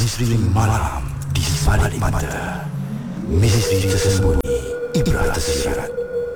Misteri malam di sebalik mata. Misteri tersembunyi, ibrah tersirat.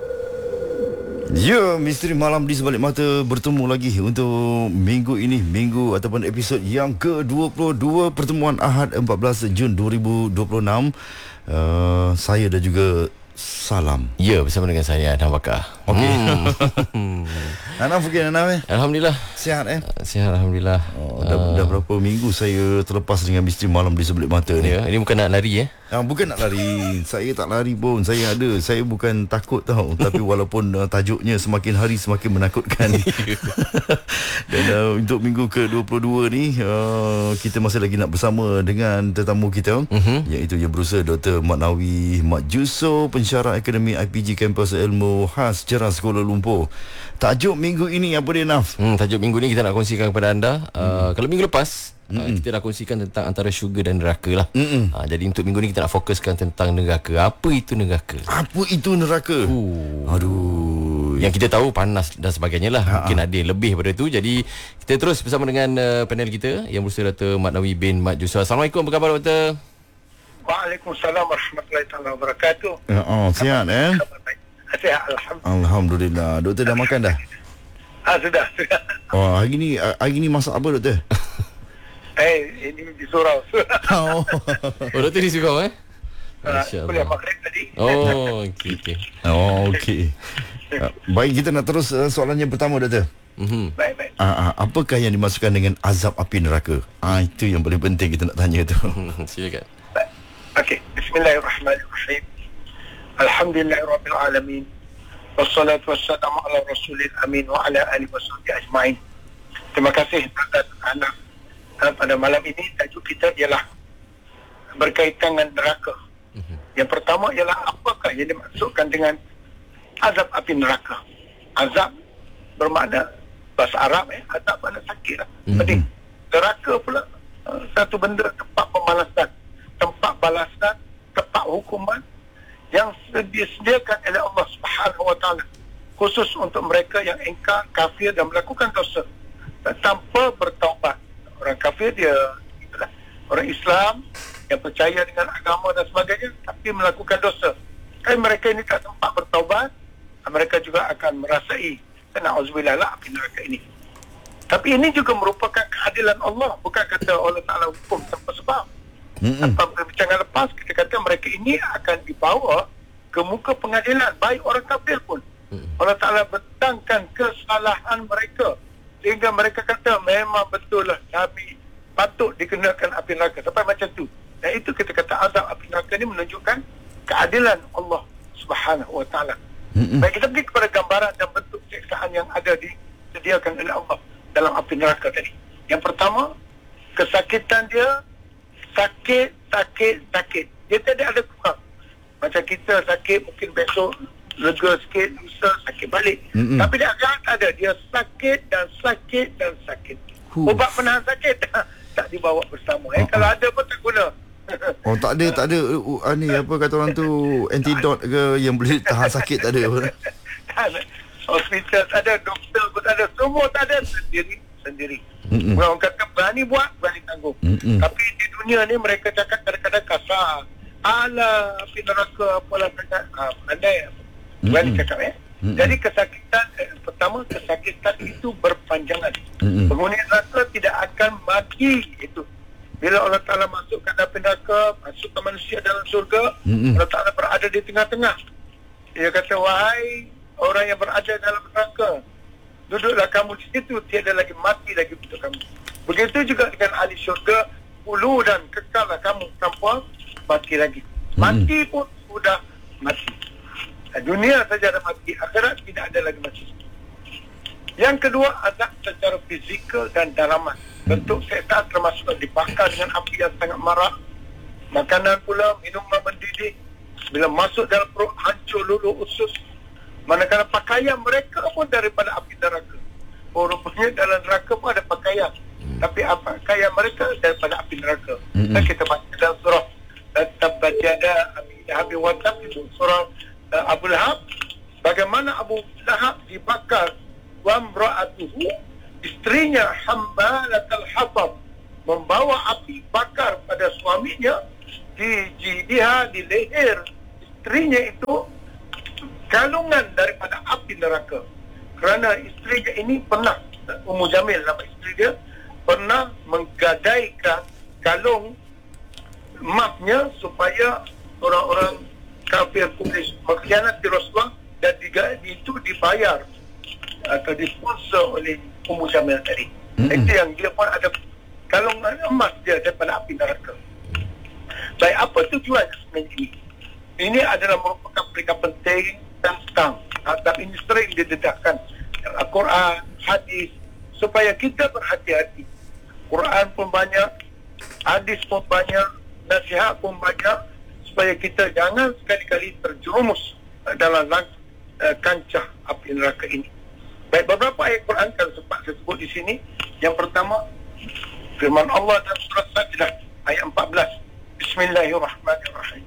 Ya, misteri malam di sebalik mata bertemu lagi untuk minggu ini, minggu ataupun episod yang ke-22, pertemuan Ahad 14 Jun 2026. Saya dan juga Salam. Ya, bersama dengan saya Anam Bakar. Okey. Anam fikir Anam Alhamdulillah. Sihat Sihat Alhamdulillah. Dah berapa minggu saya terlepas dengan misteri malam di sebalik mata ni. Ya, ini bukan nak lari Bukan nak lari. Saya tak lari pun. Saya bukan takut tau. Tapi walaupun tajuknya semakin hari semakin menakutkan. Dan untuk minggu ke-22 ni kita masih lagi nak bersama dengan tetamu kita, iaitu yang berusaha Dr. Mat Nawi Mat Juso, pensyarah Akademi IPG Kampus Ilmu Khas Ceras Kuala Lumpur. Tajuk minggu ini apa dia, Naf? Tajuk minggu ni kita nak kongsikan kepada anda. Kalau minggu lepas kita dah kongsikan tentang antara syurga dan neraka lah. Jadi untuk minggu ni kita nak fokuskan tentang neraka. Apa itu neraka? Apa itu neraka? Aduh. Yang kita tahu panas dan sebagainya lah. Mungkin ada lebih daripada itu. Jadi kita terus bersama dengan panel kita yang berusaha Dr. Mat Nawi bin Mat Juso. Assalamualaikum, apa khabar Dr.? Waalaikumsalam warahmatullahi wabarakatuh. Sihat Sihat, Alhamdulillah. Doktor dah makan dah? Sudah. Hari ni masak apa, Doktor? Ini di surau. Doktor di surau Kuliah maghrib tadi. Okey. Baik, kita nak terus soalan yang pertama, Doktor. Baik. Apakah yang dimasukkan dengan azab api neraka? Itu yang paling penting kita nak tanya tu. Silakan. Okey, bismillahirrahmanirrahim. Alhamdulillahirabbil alamin. Wassalatu wassalamu ala rasulil amin wa ala alihi wasahbihi ajmain. Terima kasih anak. Pada malam ini tajuk kita ialah berkaitan dengan neraka. Yang pertama ialah apakah yang dimaksudkan dengan azab api neraka. Azab bermakna bahasa Arab azab makna sakit lah. Pedih. Neraka pula satu benda, tempat pembalasan, tempat balasan, tempat hukuman yang disediakan oleh Allah Subhanahu Wa Taala khusus untuk mereka yang ingkar, kafir dan melakukan dosa tanpa bertaubat. Orang kafir dia orang Islam yang percaya dengan agama dan sebagainya tapi melakukan dosa. Tapi mereka ini tak sempat bertaubat, mereka juga akan merasai na'udzubillah api neraka ini. Tapi ini juga merupakan keadilan Allah, bukan kata Allah Ta'ala hukum tanpa sebab. Tanpa perbincangan lepas kita kata mereka ini akan dibawa ke muka pengadilan, baik orang kafir pun. Allah Ta'ala bentangkan kesalahan mereka sehingga mereka kata memang betul lah Nabi patut dikenakan api neraka sampai macam tu. Dan itu kita kata azab api neraka ini menunjukkan keadilan Allah Subhanahu Wa Ta'ala. Baik, kita pergi kepada gambaran dan bentuk siksaan yang ada disediakan oleh Allah dalam api neraka tadi. Yang pertama, kesakitan dia sakit. Dia tidak ada kurang. Macam kita sakit mungkin besok lega sikit, lusa sakit balik. Tapi dia tak ada. Dia sakit. Ubat penahan sakit tak dibawa bersama. Kalau ada pun tak guna. Tak ada ni apa kata orang tu, antidot ke yang boleh tahan sakit, tak ada apa. Hospital tak ada, doktor pun tak ada, semua tak ada, sendiri. Orang kata berani buat, berani tanggung. Tapi di dunia ni mereka cakap kadang-kadang kasar. Alah, api neraka apalah sangat. Pandai berani cakap Jadi kesakitan, pertama kesakitan itu berpanjangan. Penghuni neraka tidak akan mati itu. Bila Allah Ta'ala masukkan api neraka, masukkan manusia dalam surga, Allah Ta'ala berada di tengah-tengah. Dia kata, wahai orang yang berada dalam neraka, duduklah kamu di situ, tiada lagi mati lagi untuk kamu. Begitu juga dengan ahli syurga, hulu dan kekallah kamu tanpa mati lagi. Mati pun sudah mati. Dunia saja ada mati, akhirat tidak ada lagi mati. Yang kedua, azab secara fizikal dan dalaman. Bentuk setan termasuk dibakar dengan api yang sangat marah. Makanan pula, minuman mendidih. Bila masuk dalam perut, hancur lulu usus. Manakala pakaian mereka pun daripada api neraka. Rupanya dalam neraka pun ada pakaian. Tapi pakaian mereka daripada api neraka. Dan kita baca dalam surah Tabbat yada Abi Lahab wa Tab, itu surah Abu Lahab. Bagaimana Abu Lahab dibakar, wa imra'atuhu, isterinya hambalatul hatab, membawa api bakar pada suaminya di jidiha, di leher isterinya itu galungan daripada api neraka. Kerana isterinya ini pernah, Ummu Jamil nama isteri dia, pernah menggadaikan galung emasnya supaya orang-orang kafir Quraisy mengkhianati Rasulullah, dan itu dibayar atau disponsor oleh Ummu Jamil tadi. Itu yang dia pun ada kalung emas dia daripada api neraka. Baik, apa tujuan sebenarnya ini? Ini adalah merupakan perkara penting tentang adab ini sering didedahkan dalam Al-Quran, hadis, supaya kita berhati-hati. Quran pun banyak, hadis pun banyak, nasihat pun banyak, supaya kita jangan sekali-kali terjerumus dalam kancah api neraka ini. Baik, beberapa ayat Quran kalau sempat saya sebut di sini. Yang pertama, firman Allah dalam surah Sajdah ayat 14. Bismillahirrahmanirrahim.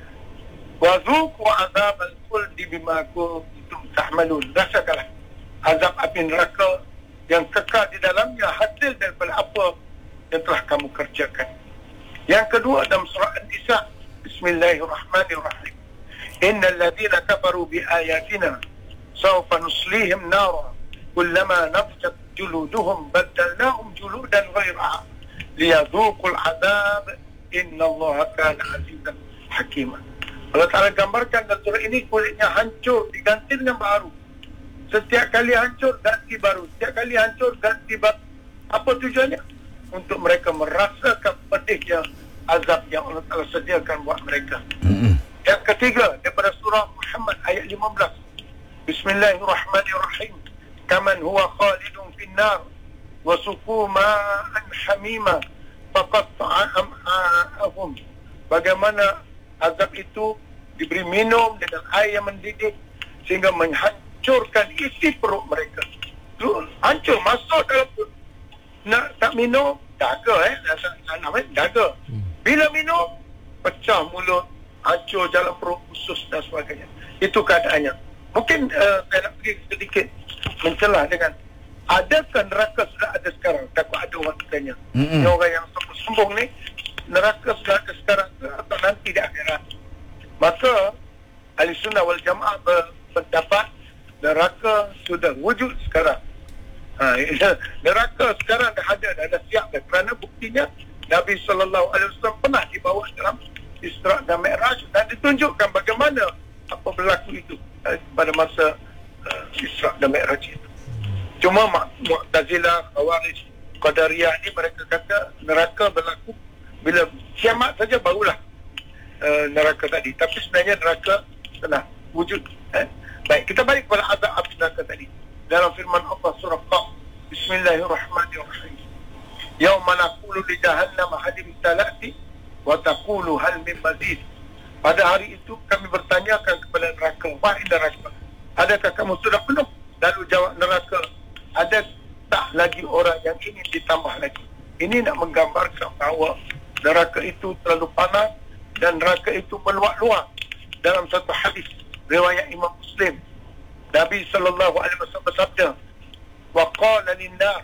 Wa dzuqu azabal khuldi bima kuntum ta'malun. Rasakanlah azab api neraka yang kekal di dalamnya hasil daripada apa yang telah kamu kerjakan. Yang kedua dalam surah An-Nisa, Bismillahirrahmanirrahim. Innal ladzina kafaru bi ayatina sawfa nuslihim nara kullama nafshat juluduhum baddalnahum juludan ghairaha liyadhuqul azab innallaha kana azizan hakima. Allah Ta'ala gambarkan dalam surah ini kulitnya hancur diganti dengan baru. Setiap kali hancur ganti baru, setiap kali hancur ganti baru. Apa tujuannya? Untuk mereka merasakan pedihnya azab yang Allah Ta'ala sediakan buat mereka. Yang ketiga daripada surah Muhammad ayat 15. Bismillahirrahmanirrahim. Kaman huwa khalidun finnar wa suqu ma'an hamima faqatta'a am'a'ahum. Bagaimana azab itu diberi minum dengan air yang mendidih sehingga menghancurkan isi perut mereka. Hancur, masuk dalam perut. Nak tak minum, daga daga. Bila minum, pecah mulut, hancur jalan perut, usus dan sebagainya. Itu keadaannya. Mungkin saya nak pergi sedikit mencelah dengan adakah neraka sudah ada sekarang? Takut ada orang tanya. Ini orang yang sombong ni, neraka sudah ada sekarang ke atau nanti di akhirat? Maka Ahli Sunnah wal Jamaah berpendapat neraka sudah wujud sekarang. Neraka sekarang dah ada siap dah. Kerana buktinya Nabi SAW pernah dibawa dalam Isra' dan Mi'raj dan ditunjukkan bagaimana apa berlaku itu pada masa Isra' dan Mi'raj itu. Cuma Mu'tazilah, Khawarij, Qadariyah ni mereka kata neraka berlaku bila kiamat saja barulah neraka tadi. Tapi sebenarnya neraka telah wujud. Baik, kita balik kepada azab api neraka tadi. Dalam firman Allah surah Qaf, Bismillahirrahmanirrahim. Yauma naqulu li jahannam halim talati wa taqulu hal min mazid. Pada hari itu kami bertanyakan kepada neraka, wahai neraka, adakah kamu sudah penuh? Lalu jawab neraka, ada tak lagi orang yang ingin ditambah lagi? Ini nak menggambarkan bahawa neraka itu terlalu panas dan neraka itu meluak-luak. Dalam satu hadis riwayat Imam Muslim, Nabi SAW bersabda, wa qala lin-nar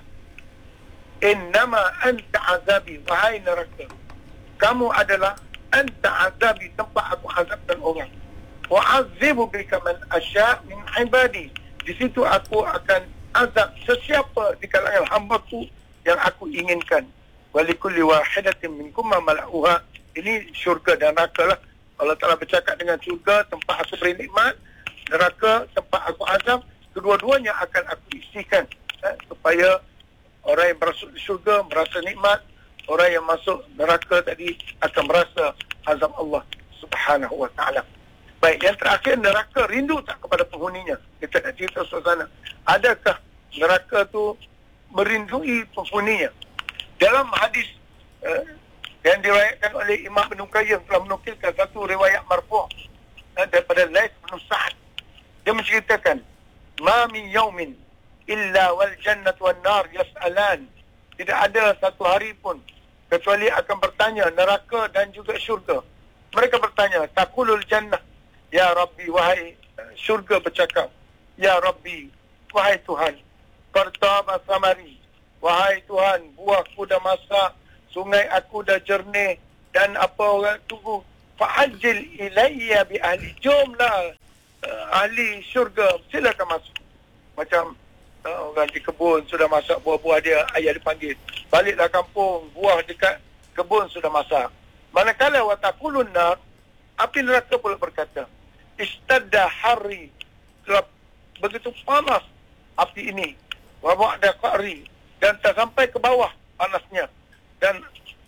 innama anta azabi, wahai neraka, kamu adalah anta azabi, tempat aku azabkan orang. Wa azibu bika man asya' min ibadi, di situ aku akan azab sesiapa di kalangan hamba-Ku yang aku inginkan. Walikulli wahidatin minkum ma mala'uha. Ini syurga dan neraka lah. Allah Ta'ala bercakap dengan syurga, tempat aku beri nikmat, neraka, tempat aku azab, kedua-duanya akan aku isikan supaya orang yang masuk syurga merasa nikmat, orang yang masuk neraka tadi akan merasa azab Allah Subhanahu wa Ta'ala. Baik, yang terakhir, neraka rindu tak kepada penghuninya? Kita nak cerita suasana. Adakah neraka tu merindui penghuninya? Dalam hadis yang diriwayatkan oleh Imam Ibn Qayyim telah menukilkan satu riwayat marfu' daripada Laits bin Sa'ad. Dia menceritakan, ma min yaumin illa wal jannatu wan nar yas'alan. Tidak ada satu hari pun kecuali akan bertanya neraka dan juga syurga. Mereka bertanya, taqulul jannah, ya Rabbi, wahai syurga bercakap, ya Rabbi, wahai Tuhan, qartaba samari, wahai Tuhan, buahku dah masak, sungai aku dah jernih, dan apa orang tunggu, fa'ajil ilayya bi ahli, jomlah ahli syurga silakan masuk. Macam orang di kebun sudah masak buah-buah dia, ayah dipanggil, baliklah kampung, buah dekat kebun sudah masak. Manakala wataqulun nar, api neraka pula berkata, istadda hari, telah begitu panas api ini, wa ba'da qa'ri, dan tak sampai ke bawah panasnya, dan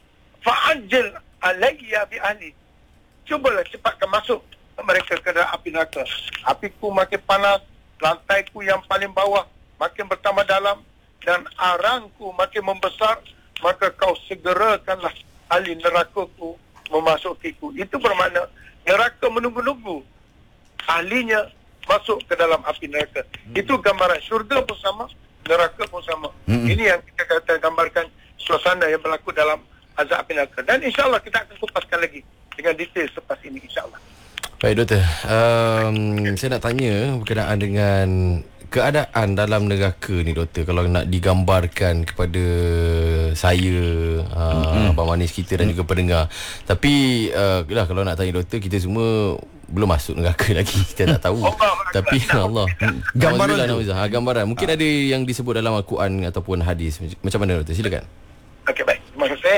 fa'ajil alayya bi ahli, cubalah cepatkan masuk mereka ke dalam api neraka. Apiku makin panas, lantaiku yang paling bawah makin bertambah dalam, dan arangku makin membesar, maka kau segerakanlah ahli nerakaku memasukiku. Itu bermakna neraka menunggu-nunggu ahlinya masuk ke dalam api neraka. Itu gambaran syurga pun sama, neraka pun sama. Ini yang kita kata gambarkan suasana yang berlaku dalam azab api neraka. Dan insyaAllah kita akan kupaskan lagi dengan detail selepas ini, insyaAllah. Baik doktor, saya nak tanya berkenaan dengan keadaan dalam neraka ni doktor, kalau nak digambarkan kepada saya, Abang Manis kita dan juga pendengar. Tapi kalau nak tanya doktor, kita semua belum masuk neraka lagi, kita tak tahu. Tapi Allah, gambaran tu. Gambaran mungkin ada yang disebut dalam Al-Quran ataupun hadis. Macam mana doktor? Silakan. Okey, baik. Terima kasih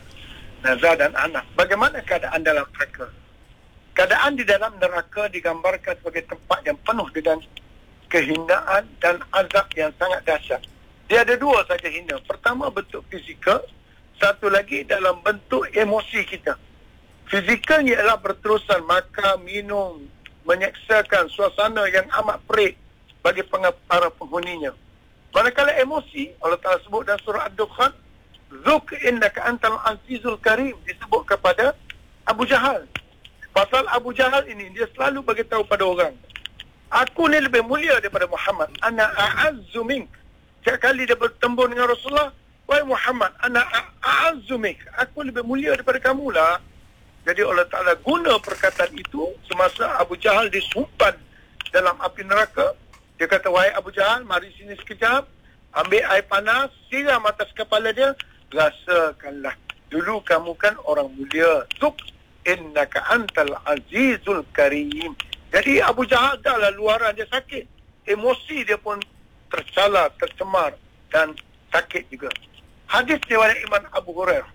Nazar dan Anas. Bagaimana keadaan dalam neraka? Keadaan di dalam neraka digambarkan sebagai tempat yang penuh dengan kehinaan dan azab yang sangat dahsyat. Dia ada dua saja hina. Pertama bentuk fizikal, satu lagi dalam bentuk emosi kita. Fizikalnya ialah berterusan makan, minum, menyeksakan suasana yang amat perik bagi para penghuninya. Manakala emosi, Allah Ta'ala sebut dalam surah Ad-Dukhan, Zuk innaka antal azizul karim, disebut kepada Abu Jahal. Pasal Abu Jahal ini, dia selalu bagi tahu pada orang, aku ni lebih mulia daripada Muhammad. Ana a'azzu mink. Setiap kali dia bertembur dengan Rasulullah, wahai Muhammad, ana a'azzu mink, aku lebih mulia daripada kamu lah. Jadi Allah Ta'ala guna perkataan itu semasa Abu Jahal disumpan dalam api neraka. Dia kata, wahai Abu Jahal, mari sini sekejap, ambil air panas, siram atas kepala dia, rasakanlah, dulu kamu kan orang mulia. Zuk innaka antal azizul karim. Jadi Abu Jahal dah lah luaran dia sakit, emosi dia pun tercela, tercemar dan sakit juga. Hadis daripada Imam Abu Hurairah.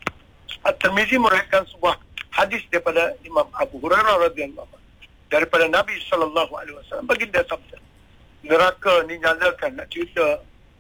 At-Tirmizi meriwayatkan sebuah hadis daripada Imam Abu Hurairah radhiyallahu anhu daripada Nabi sallallahu alaihi wasallam. Baginda sabda, neraka ni nyalakan, nak cerita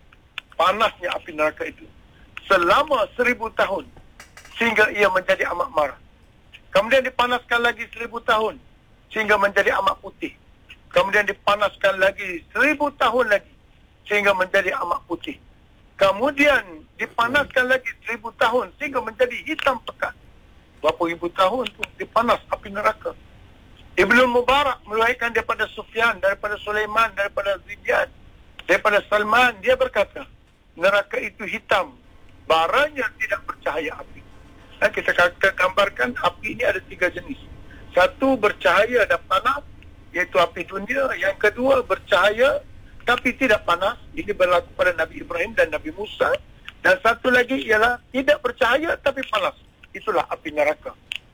panasnya api neraka itu selama 1000 tahun sehingga ia menjadi amat marah. Kemudian dipanaskan lagi 1000 tahun sehingga menjadi amat putih. Kemudian dipanaskan lagi 1000 tahun lagi sehingga menjadi amat putih. Kemudian dipanaskan lagi 1000 tahun sehingga menjadi hitam pekat. Berapa ribu tahun tu dipanas api neraka. Ibnu Mubarak meriwayatkan daripada Sufyan, daripada Sulaiman, daripada Zidyan, daripada Salman, dia berkata, neraka itu hitam, baranya tidak bercahaya api. Dan kita gambarkan api ini ada 3 jenis. Satu bercahaya dan panas, iaitu api dunia. Yang kedua bercahaya tapi tidak panas. Ini berlaku pada Nabi Ibrahim dan Nabi Musa. Dan satu lagi ialah tidak bercahaya tapi panas. Itulah api neraka.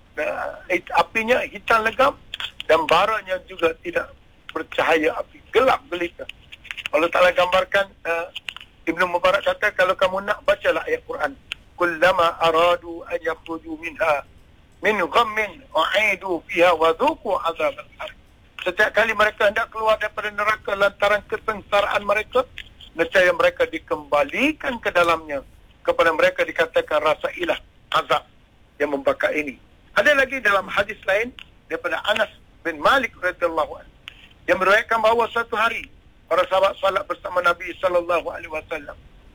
Apinya hitam legam dan baranya juga tidak bercahaya api. Gelap gelita. Allah Ta'ala gambarkan, Ibnu Mubarak kata, kalau kamu nak, bacalah ayat Quran. Kullama aradu an yakhruju minha min ghammin u'idu fiha wa dhuqu azabal har. Setiap kali mereka hendak keluar daripada neraka lantaran kesengsaraan mereka, nescaya mereka dikembalikan ke dalamnya. Kepada mereka dikatakan, rasailah azab yang membakar ini. Ada lagi dalam hadis lain daripada Anas bin Malik radhiyallahu anhu yang meriwayatkan bahawa suatu hari para sahabat salat bersama Nabi sallallahu alaihi wasallam.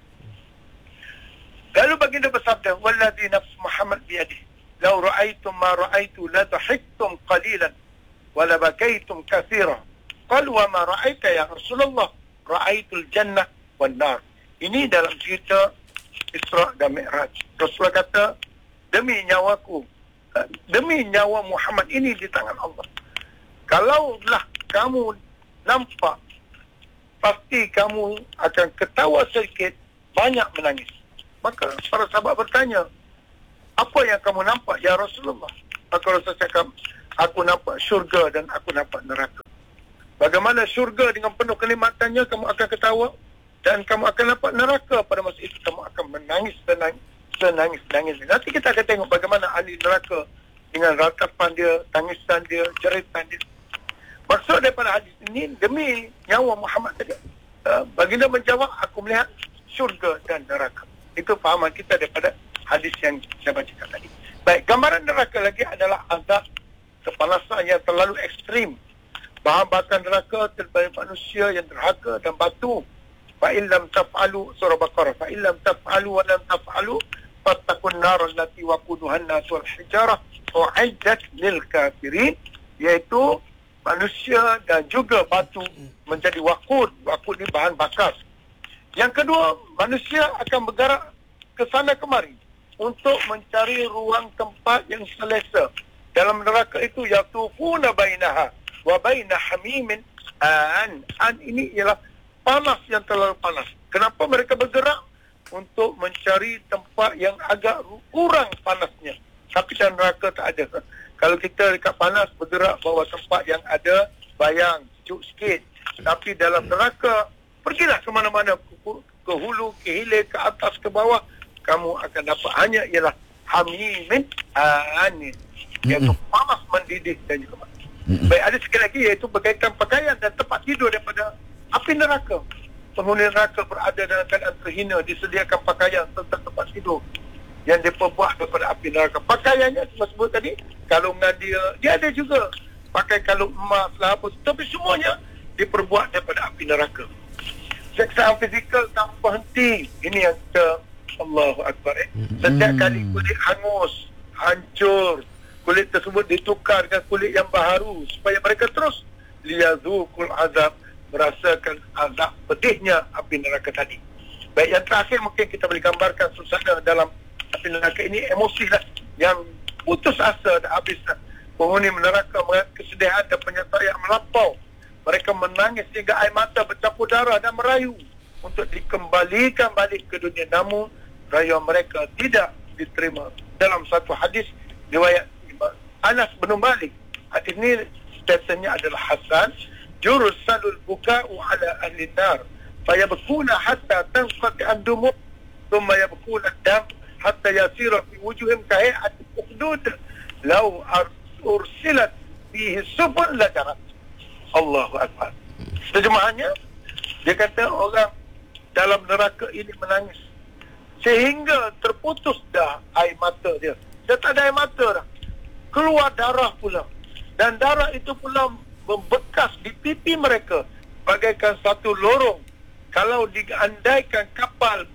Lalu baginda bersabda, "Wallazi nafs Muhammad biyadihi, law ra'aytum ma ra'aytu la dhahiktum qalilan wa la bakaytum katsiran." Qalu, "Wa ma ra'aita ya Rasulullah?" "Ra'aitul jannah wan nar." Ini dalam cerita Isra dan Mi'raj. Rasulullah kata, demi nyawaku, demi nyawa Muhammad ini di tangan Allah, kalaulah kamu nampak, pasti kamu akan ketawa sedikit, banyak menangis. Maka para sahabat bertanya, apa yang kamu nampak ya Rasulullah? Maka Rasul cakap, aku nampak syurga dan aku nampak neraka. Bagaimana syurga dengan penuh kenikmatannya, kamu akan ketawa, dan kamu akan nampak neraka. Pada masa itu kamu akan menangis senangis. Nanti kita akan tengok bagaimana ahli neraka dengan ratapan dia, tangisan dia, jeritan dia. Maksud daripada hadis ini, demi nyawa Muhammad tadi, baginda menjawab, aku melihat syurga dan neraka. Itu fahaman kita daripada hadis yang saya bacakan tadi. Baik, gambaran neraka lagi adalah azab kepanasan yang terlalu ekstrim. Bahan bakar neraka terhadap manusia yang derhaka dan batu. Fa'illam taf'alu, surah Baqarah. Fa'illam taf'alu wa lam taf'alu fattakun nar allati waquduhan nas wal hijarah u'iddat lil kafirin, iaitu manusia dan juga batu menjadi waqud. Waqud ni bahan bakar. Yang kedua, manusia akan bergerak ke sana kemari untuk mencari ruang tempat yang selesa. Dalam neraka itu yatufuna bainaha wa baina hamimin an ini ialah panas yang terlalu panas. Kenapa mereka bergerak? Untuk mencari tempat yang agak kurang panasnya. Tapi dalam neraka tak ada. Kalau kita dekat panas bergerak bawa tempat yang ada bayang, sejuk sikit. Tapi dalam neraka, pergilah ke mana-mana, ke hulu, ke hilir, ke atas, ke bawah, kamu akan dapat hanya ialah hamimin an, iaitu panas mendidih dan juga mati. Baik, ada sekali lagi iaitu berkaitan pakaian dan tempat tidur daripada api neraka. Penghuni neraka berada dalam keadaan terhina, disediakan pakaian serta tempat tidur yang diperbuat daripada api neraka. Pakaiannya saya sebut tadi, kalungan dia ada juga pakai kalung emas lah apa, tapi semuanya diperbuat daripada api neraka. Seksaan fizikal tanpa henti, ini yang kita, Allahu Akbar. Setiap kali kulit hangus, hancur, kulit tersebut ditukar dengan kulit yang baharu supaya mereka terus liyadzuqul azab, merasakan azab pedihnya api neraka tadi. Baik, yang terakhir mungkin kita boleh gambarkan suasana dalam api neraka ini, emosi lah yang putus asa dan habis lah. Penghuni neraka mengalami kesedihan dan penyertaan yang melampau. Mereka menangis hingga air mata bercampur darah dan merayu untuk dikembalikan balik ke dunia. Namun rayuan mereka tidak diterima. Dalam satu hadis riwayat Anas bin Malik, hadis ini statusnya adalah hasan, jursalul buka'u ala ahli nar fayabkuna hatta tanqati ad-dumu thumma yabkuna ad-dam hatta yasira fi wujuhim kahay'ati ukhdud law ursilat fihi subul la jarat. Allahu Akbar. Terjemahannya, dia kata orang dalam neraka ini menangis sehingga terputus dah air mata dia. Dia tak ada air mata dah. Keluar darah pula. Dan darah itu pula membekas di pipi mereka bagaikan satu lorong. Kalau diandaikan kapal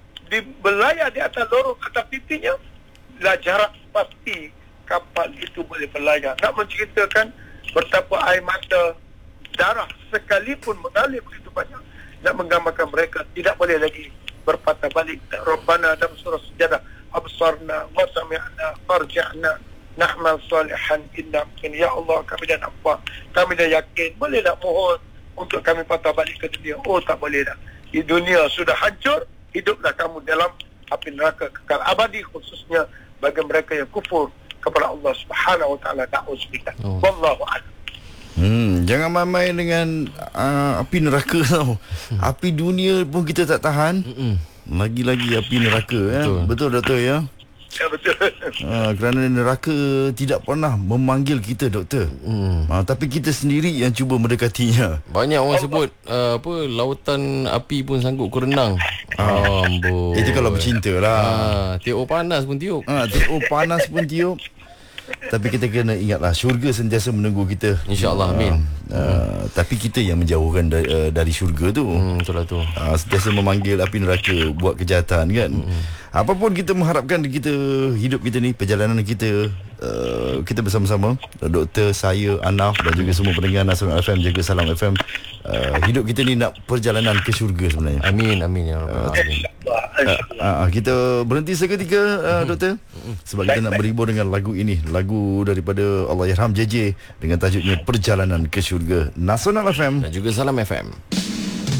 berlayar di atas lorong atas pipinya, lah jarak pasti kapal itu boleh berlayar. Nak menceritakan betapa air mata, darah sekalipun mengalir begitu banyak, nak menggambarkan mereka tidak boleh lagi berpatah balik. Rabbana dalam surah Sajadah, absarna wa sami'na farja'na na'mal salihan inna mungkin. Ya Allah, kami dah nampak, kami dah yakin, boleh tak mohon untuk kami patah balik ke dunia? Oh, tak boleh dah. Di dunia sudah hancur, hiduplah kamu dalam api neraka kekal abadi, khususnya bagi mereka yang kufur kepada Allah Subhanahu wa taala. Na'udzubillah. Wallahu a'lam. Jangan main-main dengan api neraka tau. Api dunia pun kita tak tahan. Lagi-lagi api neraka. Betul doktor ya? Ya, betul. Kerana neraka tidak pernah memanggil kita doktor. Tapi kita sendiri yang cuba mendekatinya. Banyak orang sebut lautan api pun sanggup ku renang. Amboi. Itu kalau bercinta lah. Tiup panas pun tiup. Tiup panas pun tiup. Tapi kita kena ingatlah, syurga sentiasa menunggu kita. InsyaAllah, amin. Tapi kita yang menjauhkan dari syurga tu. Betul lah tu. Sentiasa memanggil api neraka buat kejahatan kan. Apapun kita mengharapkan kita, hidup kita ni, perjalanan kita, kita bersama-sama, doktor, saya, Anaf dan juga semua pendengar Nasional FM, juga Salam FM, hidup kita ni nak perjalanan ke syurga sebenarnya. Amin, amin ya Rabbal Alamin. Kita berhenti seketika doktor, sebab kita nak berhibur dengan lagu ini, lagu daripada Allahyarham JJ dengan tajuknya Perjalanan ke Syurga. Nasional FM dan juga Salam FM.